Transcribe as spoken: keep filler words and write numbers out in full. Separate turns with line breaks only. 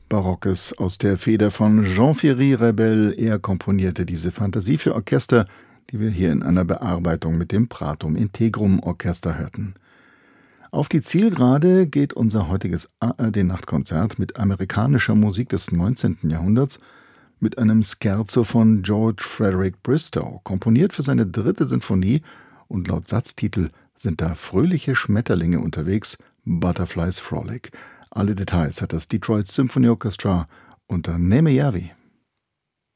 Barockes aus der Feder von Jean-Thierry Rebel. Er komponierte diese Fantasie für Orchester, die wir hier in einer Bearbeitung mit dem Pratum Integrum Orchester hörten. Auf die Zielgerade geht unser heutiges A R D-Nachtkonzert mit amerikanischer Musik des neunzehnten Jahrhunderts, mit einem Scherzo von George Frederick Bristow, komponiert für seine dritte Sinfonie, und laut Satztitel sind da fröhliche Schmetterlinge unterwegs, Butterflies Frolic. Alle Details hat das Detroit Symphony Orchestra unter Neme Yavi.